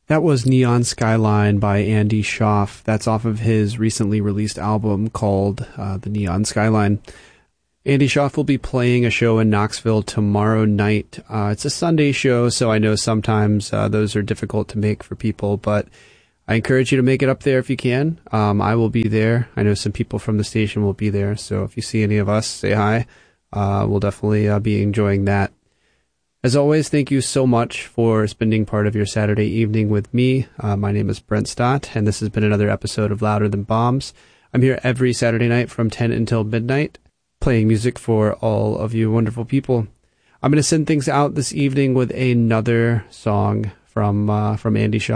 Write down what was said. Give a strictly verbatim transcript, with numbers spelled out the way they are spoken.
That was Neon Skyline by Andy Schaaf. That's off of his recently released album called uh, The Neon Skyline. Andy Schaaf will be playing a show in Knoxville tomorrow night. Uh, it's a Sunday show, so I know sometimes uh, those are difficult to make for people, but I encourage you to make it up there if you can. Um, I will be there. I know some people from the station will be there, so if you see any of us, say hi. Uh, we'll definitely uh, be enjoying that. As always, thank you so much for spending part of your Saturday evening with me. Uh, my name is Brent Stott, and this has been another episode of Louder Than Bombs. I'm here every Saturday night from ten until midnight, playing music for all of you wonderful people. I'm going to send things out this evening with another song from uh, from Andy Schaaf.